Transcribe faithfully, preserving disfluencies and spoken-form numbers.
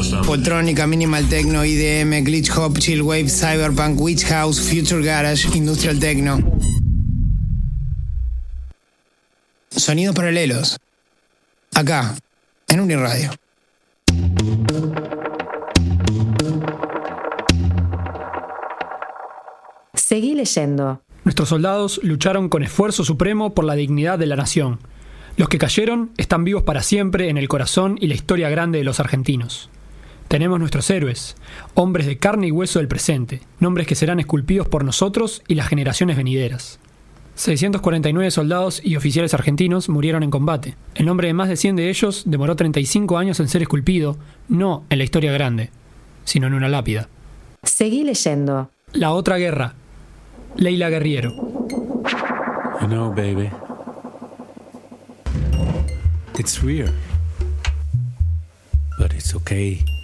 Poltrónica, Minimal Techno, I D M, Glitch Hop, Chill Wave, Cyberpunk, Witch House, Future Garage, Industrial Techno. Sonidos paralelos. Acá, en Uniradio. Seguí leyendo. Nuestros soldados lucharon con esfuerzo supremo por la dignidad de la nación. Los que cayeron están vivos para siempre en el corazón y la historia grande de los argentinos. Tenemos nuestros héroes, hombres de carne y hueso del presente, nombres que serán esculpidos por nosotros y las generaciones venideras. seiscientos cuarenta y nueve soldados y oficiales argentinos murieron en combate. El nombre de más de cien de ellos demoró treinta y cinco años en ser esculpido, no en la historia grande, sino en una lápida. Seguí leyendo. La otra guerra. Leila Guerriero. I know, baby. It's weird. But it's okay.